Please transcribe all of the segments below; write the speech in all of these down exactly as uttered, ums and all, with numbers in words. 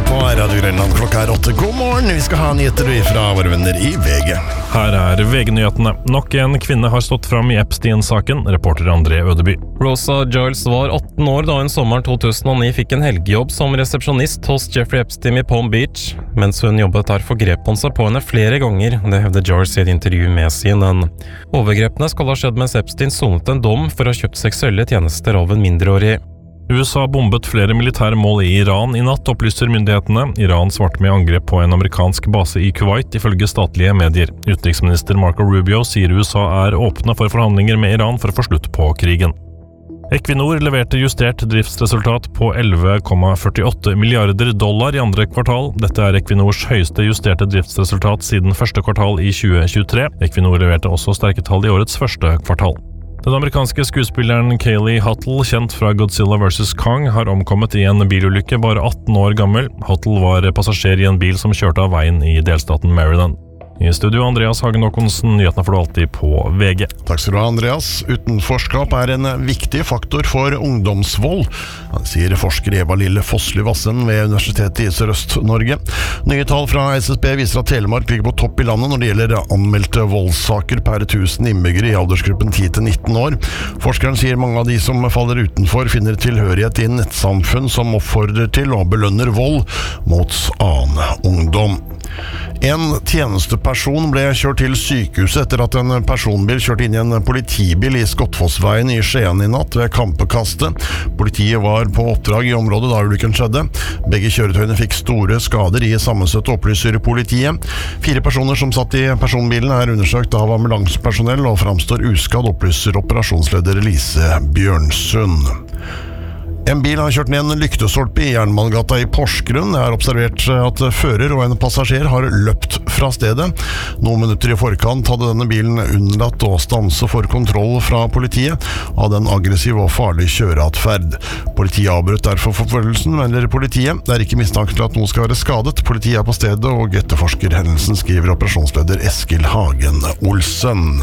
på Radio Grønland. Klokka er åtte. God morgen. Vi skal ha nyheter fra våre venner i V G. Her er V G-nyhetene. Nok en kvinne har stått fram i Epstein-saken, reporter André Ødeby. Rosa Giles var atten år da hun sommeren to tusen og ni fikk en helgejobb som resepsjonist hos Jeffrey Epstein i Palm Beach. Mens hun jobbet der forgrep han seg på henne flere ganger, det hevder Giles i et intervju med C N N. Overgrepene skal ha skjedd mens Epstein sonet en dom for å ha kjøpt seksuelle tjenester av en mindreårig. U S A bombet flere militære mål i Iran i natt, opplyser myndighetene. Iran svarte med angrep på en amerikansk base i Kuwait, ifølge statlige medier. Utenriksminister Marco Rubio sier U S A er åpne for forhandlinger med Iran for å få slutt på krigen. Equinor leverte justert driftsresultat på elleve komma førtiåtte milliarder dollar i andre kvartal. Dette er Equinors høyeste justerte driftsresultat siden første kvartal i tjue tjuetre. Equinor leverte også sterke tall i årets første kvartal. Den amerikanske skuespilleren Kaylee Huttle, kjent fra Godzilla versus. Kong, har omkommet i en bilulykke bare atten år gammel. Huttle var passasjer i en bil som kjørte av veien i delstaten Maryland. I studio Andreas Hagen Håkonsen, nyhetene får du alltid på V G. Takk skal du ha, Andreas. Utenforskap er en viktig faktor for ungdomsvold, sier forsker Eva Lille Fossli-Vassen ved Universitetet i Sørøst-Norge. Nye tall fra S S B viser at Telemark ligger på topp i landet når det gjelder anmeldte voldssaker per tusen innbyggere i aldersgruppen ti til nitten år. Forskeren sier mange av de som faller utenfor finner tilhørighet i nettsamfunn som oppfordrer til og belønner vold mot annen ungdom. En tjenesteperson ble kjørt til sykehuset etter at en personbil kjørte inn i en politibil i Skottfossveien i Skien i natt ved Kampekastet. Politiet var på oppdrag i området da ulykken skjedde. Begge kjøretøyene fikk store skader i sammenstøt, opplyser politiet. Fire personer som satt i personbilen er undersøkt av ambulansepersonell og framstår uskadd, opplyser operasjonsleder Lise Bjørnsund. En bil har kjørt ned en lyktestolpe i Jernbanegata i Porsgrunn. Det er observert at fører og en passasjer har løpt fra stedet. Noen minutter i forkant hadde denne bilen unnlatt å stanse for kontroll fra politiet av den aggressiv og farlig kjøreatferd. Politiet avbrøt derfor forfølgelsen, melder politiet. Det er ikke mistanke til at noen skal være skadet. Politiet er på stedet og etterforsker hendelsen, skriver operasjonsleder Eskil Hagen Olsen.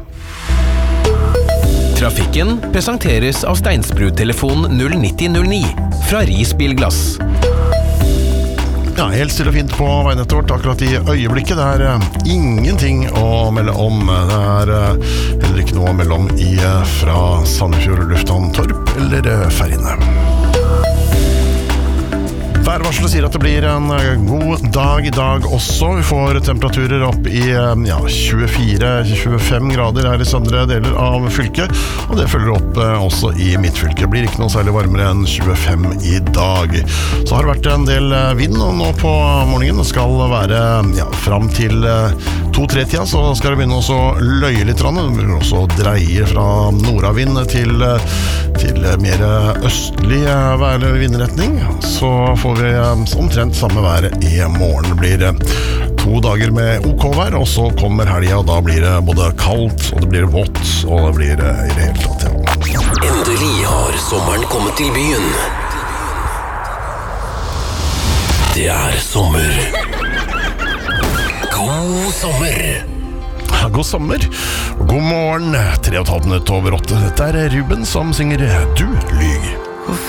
Trafikken presenteres av Steinsbrud-telefon null nitti null ni fra Ris Bilglass. Ja, helt stille og fint på veinettet vårt akkurat i øyeblikket. Det er uh, ingenting å melde om. Det er uh, heller ikke noe å melde om i, uh, fra Sandefjord Lufthavn Torp eller uh, ferjene. Værvarselet sier at det blir en god dag i dag også. Vi får temperaturer opp i ja, tjuefire til tjuefem grader her i søndre deler av fylket, og det følger opp også i midtfylket. Det blir ikke noe særlig varmere enn tjuefem i dag. Så har det vært en del vind, og nå på morgenen det skal være ja, frem til to-tre-tida, så skal det begynne å løye litt. Det blir også dreie fra nordavind til, til mer østlig vindretning. Så får vi omtrent samme været i morgen. Det blir to dager med OK vær, og så kommer helga, og da blir det både kaldt, og det blir vått, og det blir i det hele tatt, ja. Endelig har sommeren kommet til byen. Det er sommer. God sommer. God sommer, og god morgen. Tre og et halvt minutt over åtte. Dette er Ruben som synger Du lyg.